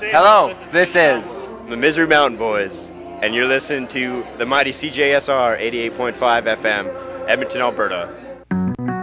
Hello, this is the Misery Mountain Boys, and you're listening to the mighty CJSR 88.5 FM, Edmonton, Alberta.